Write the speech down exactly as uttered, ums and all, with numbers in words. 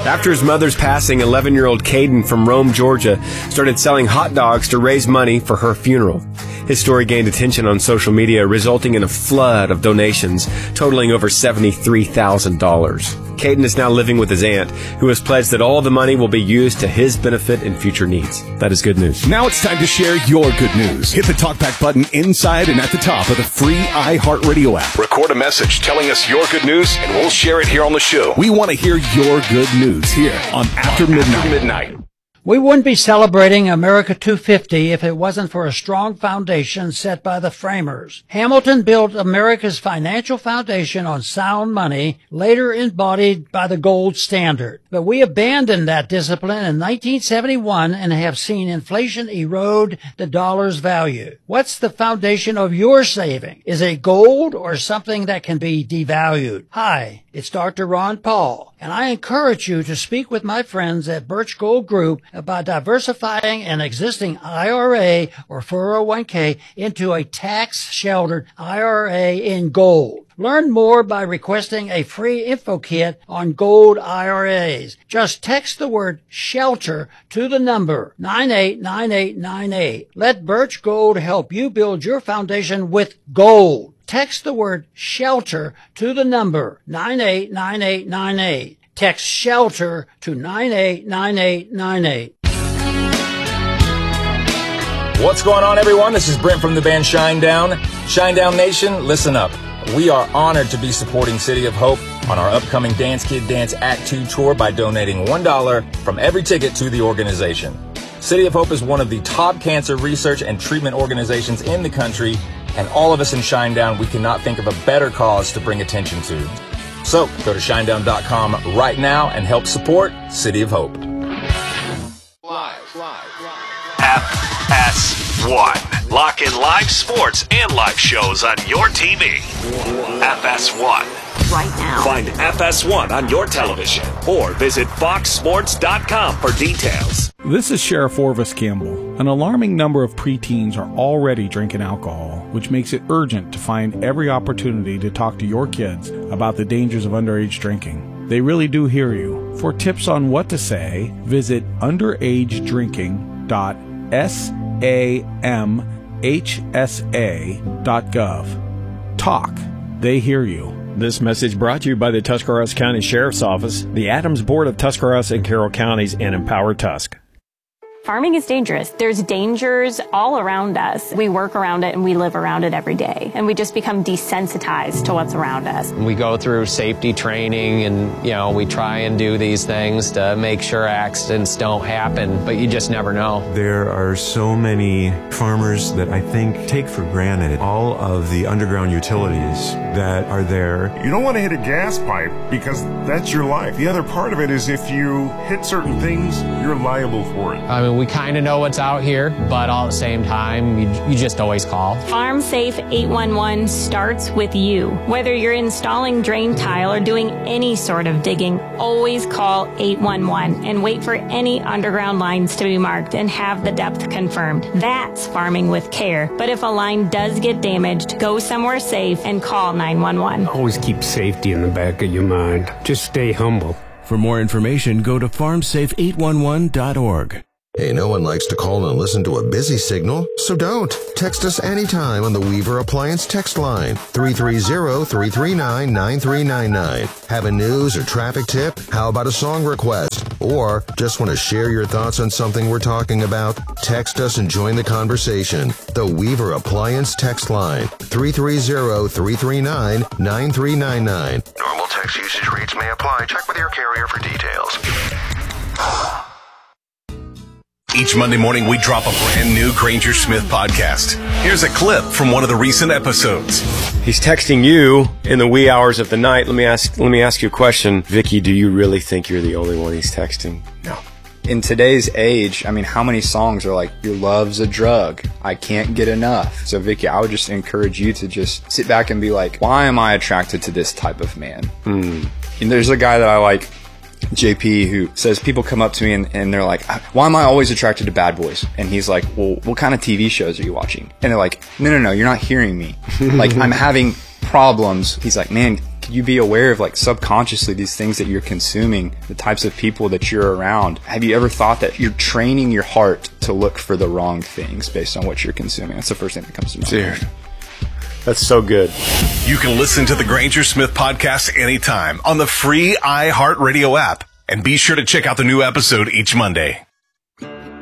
After his mother's passing, eleven-year-old Caden from Rome, Georgia, started selling hot dogs to raise money for her funeral. His story gained attention on social media, resulting in a flood of donations totaling over seventy-three thousand dollars. Caden is now living with his aunt, who has pledged that all the money will be used to his benefit and future needs. That is good news. Now it's time to share your good news. Hit the talkback button inside and at the top of the free iHeartRadio app. Record a message telling us your good news, and we'll share it here on the show. We want to hear your good news here on After Midnight. After Midnight. We wouldn't be celebrating America two fifty if it wasn't for a strong foundation set by the framers. Hamilton built America's financial foundation on sound money, later embodied by the gold standard. But we abandoned that discipline in nineteen seventy-one and have seen inflation erode the dollar's value. What's the foundation of your saving? Is it gold or something that can be devalued? Hi, it's Doctor Ron Paul, and I encourage you to speak with my friends at Birch Gold Group about diversifying an existing I R A or four oh one k into a tax-sheltered I R A in gold. Learn more by requesting a free info kit on gold I R As. Just text the word SHELTER to the number nine eight nine eight nine eight. Let Birch Gold help you build your foundation with gold. Text the word SHELTER to the number nine eight nine eight nine eight. Text SHELTER to nine eight nine eight nine eight. What's going on, everyone? This is Brent from the band Shinedown. Shinedown Nation, listen up. We are honored to be supporting City of Hope on our upcoming Dance Kid Dance Act two tour by donating one dollar from every ticket to the organization. City of Hope is one of the top cancer research and treatment organizations in the country, and all of us in Shinedown, we cannot think of a better cause to bring attention to. So, go to shinedown dot com right now and help support City of Hope. Live, live, live. F S one. Lock in live sports and live shows on your T V. F S one. Right now. Find F S one on your television or visit fox sports dot com for details. This is Sheriff Orvis Campbell. An alarming number of preteens are already drinking alcohol, which makes it urgent to find every opportunity to talk to your kids about the dangers of underage drinking. They really do hear you. For tips on what to say, visit underage drinking dot sam h s a dot gov. Talk. They hear you. This message brought to you by the Tuscarawas County Sheriff's Office, the Adams Board of Tuscarawas and Carroll Counties, and Empower Tusk. Farming is dangerous. There's dangers all around us. We work around it and we live around it every day. And we just become desensitized to what's around us. We go through safety training and, you know, we try and do these things to make sure accidents don't happen, but you just never know. There are so many farmers that I think take for granted all of the underground utilities that are there. You don't want to hit a gas pipe because that's your life. The other part of it is if you hit certain things, you're liable for it. I mean, we kind of know what's out here, but all at the same time, you, you just always call. Farm Safe eight one one starts with you. Whether you're installing drain tile or doing any sort of digging, always call eight one one and wait for any underground lines to be marked and have the depth confirmed. That's farming with care. But if a line does get damaged, go somewhere safe and call nine one one. Always keep safety in the back of your mind. Just stay humble. For more information, go to farm safe eight one one dot org. Hey, no one likes to call and listen to a busy signal, so don't. Text us anytime on the Weaver Appliance text line, three three zero, three three nine, nine three nine nine. Have a news or traffic tip? How about a song request? Or just want to share your thoughts on something we're talking about? Text us and join the conversation. The Weaver Appliance text line, three three zero, three three nine, nine three nine nine. Normal text usage rates may apply. Check with your carrier for details. Each Monday morning, we drop a brand new Granger Smith podcast. Here's a clip from one of the recent episodes. He's texting you in the wee hours of the night. Let me ask, let me ask you a question. Vicky, do you really think you're the only one he's texting? No. In today's age, I mean, how many songs are like, your love's a drug, I can't get enough? So, Vicky, I would just encourage you to just sit back and be like, why am I attracted to this type of man? Mm. And there's a guy that I like, J P, who says people come up to me and, and they're like, why am I always attracted to bad boys? And he's like, well, what kind of T V shows are you watching? And they're like, no, no, no, you're not hearing me. Like, I'm having problems. He's like, man, you be aware of, like, subconsciously these things that you're consuming, the types of people that you're around? Have you ever thought that you're training your heart to look for the wrong things based on what you're consuming? That's the first thing that comes to mind. Dude, that's so good. You can listen to the Granger Smith podcast anytime on the free iHeartRadio app. And be sure to check out the new episode each Monday.